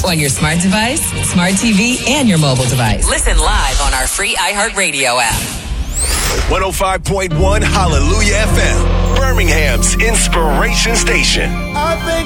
on your smart device, smart TV, and your mobile device. Listen live on our free iHeartRadio app. 105.1 Hallelujah FM, Birmingham's inspiration station. I think